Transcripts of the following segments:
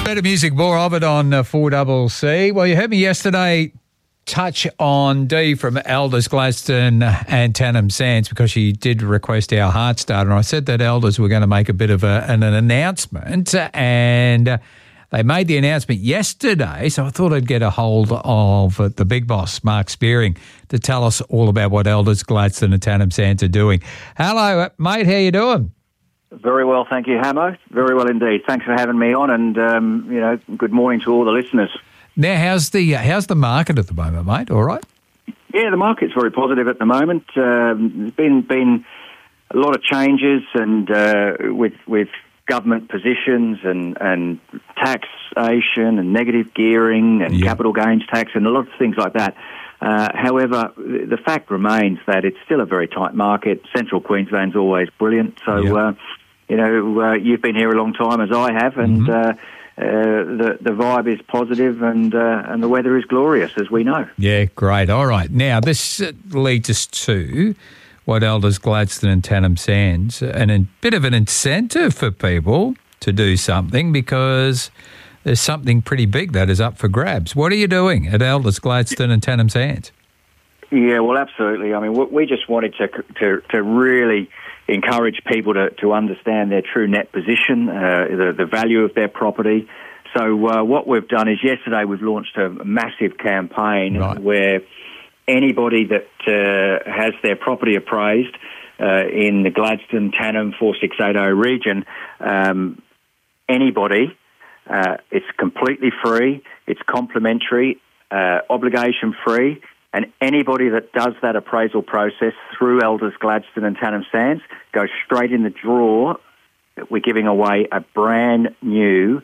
Better music, more of it on 4CC. Well, you heard me yesterday touch on Dee from Elders, Gladstone and Tannum Sands because she did request our heart starter. And I said that Elders were going to make a bit of an announcement, and they made the announcement yesterday, so I thought I'd get a hold of the big boss, Mark Spearing, to tell us all about what Elders, Gladstone and Tannum Sands are doing. Hello, mate, how you doing? Very well, thank you, Hamo. Very well indeed. Thanks for having me on, and good morning to all the listeners. Now, how's the market at the moment, mate? All right? Yeah, the market's very positive at the moment. There's been a lot of changes, and with government positions and taxation and negative gearing and capital gains tax and a lot of things like that. However, the fact remains that it's still a very tight market. Central Queensland's always brilliant. So, you've been here a long time, as I have, and the vibe is positive and the weather is glorious, as we know. Yeah, great. All right. Now, this leads us to what Elders, Gladstone and Tannum Sands, and a bit of an incentive for people to do something because there's something pretty big that is up for grabs. What are you doing at Elders, Gladstone and Tannum Sands? Yeah, well, absolutely. I mean, we just wanted to really encourage people to understand their true net position, the value of their property. So what we've done is yesterday we've launched a massive campaign where anybody that has their property appraised in the Gladstone, Tannum, 4680 region, anybody, it's completely free, it's complimentary, obligation-free, and anybody that does that appraisal process through Elders, Gladstone and Tannum Sands goes straight in the draw. We're giving away a brand new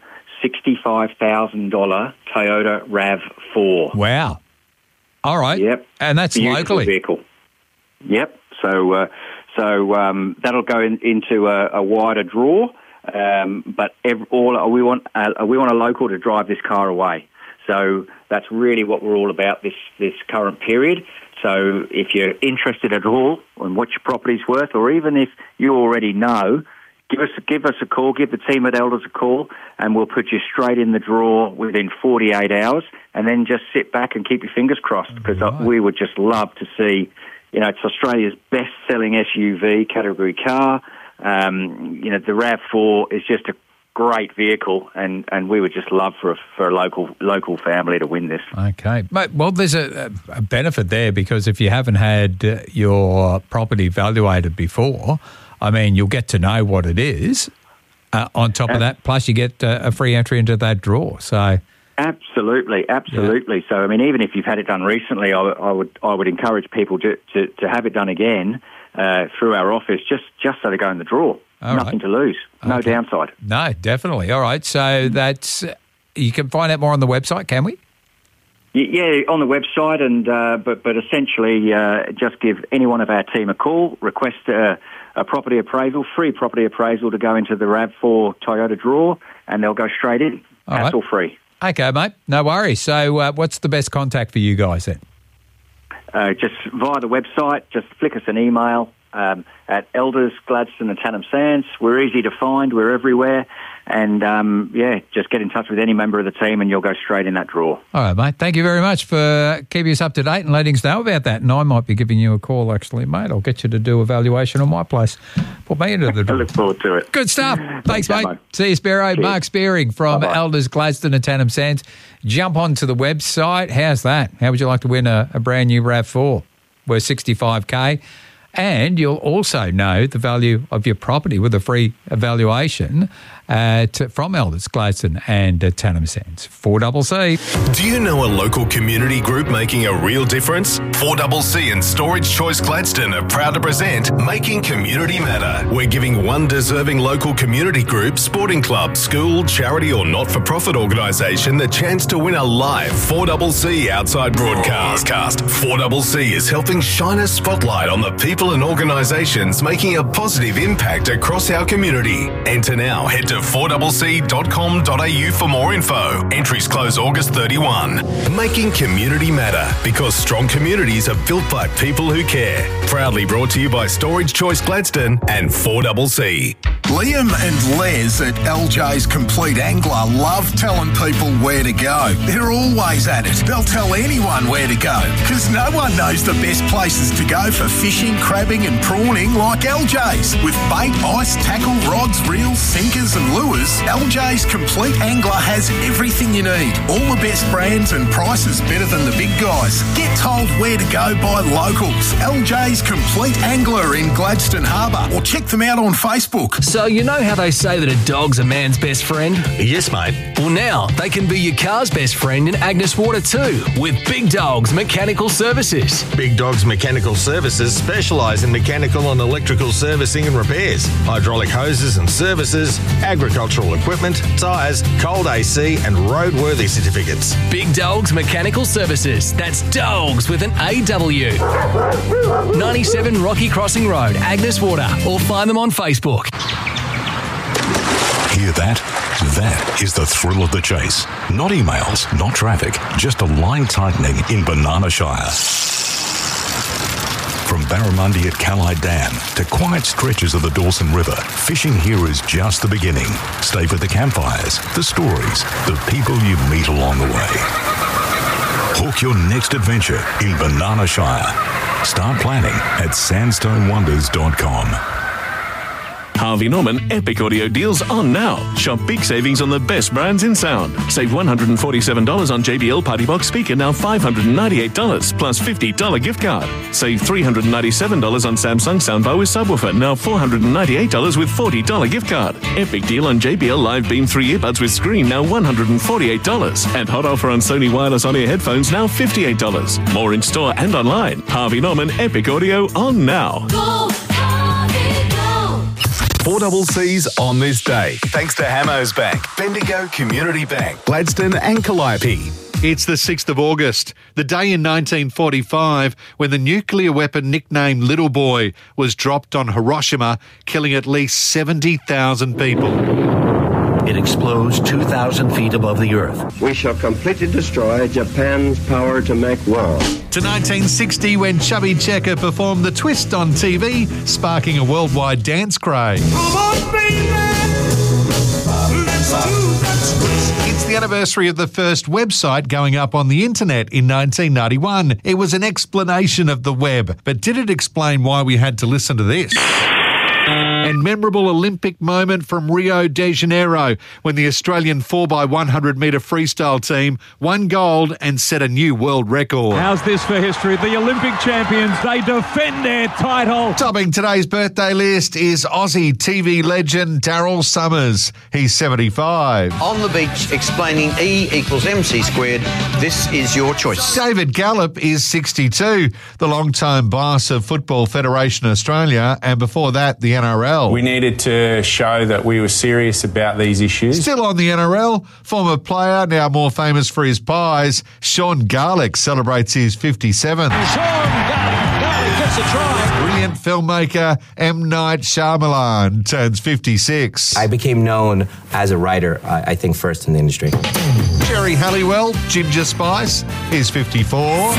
$65,000 Toyota RAV4. Wow. All right. Yep. And that's beautiful locally. Vehicle. Yep. So that'll go into a wider draw. But we want a local to drive this car away. So that's really what we're all about this current period. So if you're interested at all in what your property's worth, or even if you already know, give us a call, give the team at Elders a call, and we'll put you straight in the draw within 48 hours, and then just sit back and keep your fingers crossed, because we would just love to see, it's Australia's best-selling SUV category car. The RAV4 is just a great vehicle, and we would just love for a local family to win this. Okay. Well, there's a benefit there, because if you haven't had your property evaluated before, I mean, you'll get to know what it is. On top of that, plus you get a free entry into that draw. So absolutely. Yeah. So, I mean, even if you've had it done recently, I would encourage people to have it done again through our office, just so they go in the draw. Nothing to lose. No downside. No, definitely. All right. So you can find out more on the website, can we? Yeah, on the website, and but essentially just give any one of our team a call, request a property appraisal, free property appraisal to go into the RAV4 Toyota draw, and they'll go straight in, hassle-free. Okay, mate. No worries. So what's the best contact for you guys then? Just via the website, just flick us an email at Elders, Gladstone and Tannum Sands. We're easy to find. We're everywhere. And, just get in touch with any member of the team and you'll go straight in that draw. All right, mate. Thank you very much for keeping us up to date and letting us know about that. And I might be giving you a call, actually, mate. I'll get you to do a valuation on my place. Put me into the draw. I look forward to it. Good stuff. Thanks, mate. See you, Spiro. Mark Spearing from Bye-bye. Elders, Gladstone and Tannum Sands. Jump onto the website. How's that? How would you like to win a brand new RAV4 worth $65,000? And you'll also know the value of your property with a free evaluation from Elders, Gladstone and Tannum Sands. 4CC. Do you know a local community group making a real difference? 4CC and Storage Choice Gladstone are proud to present Making Community Matter. We're giving one deserving local community group, sporting club, school, charity or not-for-profit organisation the chance to win a live 4CC outside broadcast. 4CC is helping shine a spotlight on the people and organisations making a positive impact across our community. Enter now. Head to 4cc.com.au for more info. Entries close August 31. Making community matter because strong communities are built by people who care. Proudly brought to you by Storage Choice Gladstone and 4CC. Liam and Les at LJ's Complete Angler love telling people where to go. They're always at it. They'll tell anyone where to go because no one knows the best places to go for fishing, crabbing and prawning like LJ's. With bait, ice, tackle, rods, reels, sinkers and lures, LJ's Complete Angler has everything you need. All the best brands and prices better than the big guys. Get told where to go by locals. LJ's Complete Angler in Gladstone Harbour, or check them out on Facebook. So you know how they say that a dog's a man's best friend? Yes, mate. Well, now they can be your car's best friend in Agnes Water too, with Big Dogs Mechanical Services. Big Dogs Mechanical Services specialise in mechanical and electrical servicing and repairs, hydraulic hoses and services, agricultural equipment, tyres, cold AC and roadworthy certificates. Big Dogs Mechanical Services. That's dogs with an AW. 97 Rocky Crossing Road, Agnes Water, or find them on Facebook. Hear that? That is the thrill of the chase. Not emails, not traffic, just a line tightening in Banana Shire. From Barramundi at Callide Dam to quiet stretches of the Dawson River, fishing here is just the beginning. Stay for the campfires, the stories, the people you meet along the way. Hook your next adventure in Banana Shire. Start planning at sandstonewonders.com. Harvey Norman Epic Audio deals on now. Shop big savings on the best brands in sound. Save $147 on JBL Party Box speaker, now $598 plus $50 gift card. Save $397 on Samsung soundbar with subwoofer, now $498 with $40 gift card. Epic deal on JBL Live Beam 3 earbuds with screen, now $148. And hot offer on Sony wireless on-ear headphones, now $58. More in store and online. Harvey Norman Epic Audio on now. 4CC's on this day. Thanks to Hamos Bank, Bendigo Community Bank, Gladstone and Calliope. It's the 6th of August, the day in 1945 when the nuclear weapon nicknamed Little Boy was dropped on Hiroshima, killing at least 70,000 people. It explodes 2,000 feet above the Earth. We shall completely destroy Japan's power to make war. To 1960 when Chubby Checker performed The Twist on TV, sparking a worldwide dance craze. Come on, baby, let's do that twist. It's the anniversary of the first website going up on the internet in 1991. It was an explanation of the web, but did it explain why we had to listen to this? And memorable Olympic moment from Rio de Janeiro when the Australian 4x100 metre freestyle team won gold and set a new world record. How's this for history? The Olympic champions, they defend their title. Topping today's birthday list is Aussie TV legend Daryl Summers. He's 75. On the beach explaining E equals MC squared, this is your choice. David Gallop is 62, the long-time boss of Football Federation Australia, and before that, the NRL. We needed to show that we were serious about these issues. Still on the NRL, former player, now more famous for his pies, Sean Garlick celebrates his 57th. Garlick gets a try. Brilliant filmmaker M. Night Shyamalan turns 56. I became known as a writer, I think, first in the industry. Jerry Halliwell, Ginger Spice, is 54.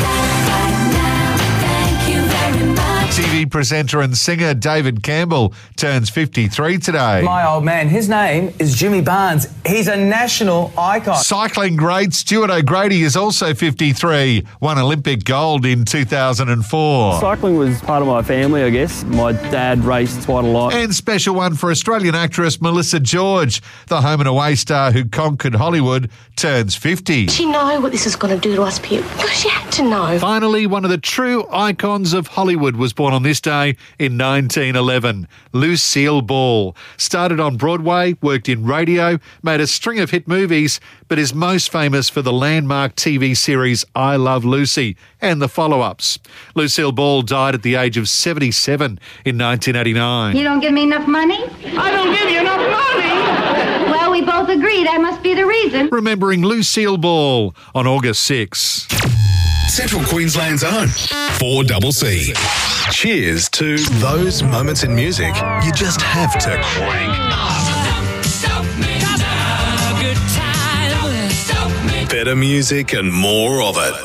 TV presenter and singer David Campbell turns 53 today. My old man, his name is Jimmy Barnes. He's a national icon. Cycling great Stuart O'Grady is also 53, won Olympic gold in 2004. Cycling was part of my family, I guess. My dad raced quite a lot. And special one for Australian actress Melissa George, the home and away star who conquered Hollywood, turns 50. Did she know what this was going to do to us, Pip? She had to know. Finally, one of the true icons of Hollywood was born on this day in 1911. Lucille Ball. Started on Broadway, worked in radio, made a string of hit movies, but is most famous for the landmark TV series I Love Lucy and the follow-ups. Lucille Ball died at the age of 77 in 1989. You don't give me enough money? I don't give you enough money. Well, we both agree that must be the reason. Remembering Lucille Ball on August 6. Central Queensland's own 4CC. Cheers to those moments in music you just have to crank up. better music and more of it.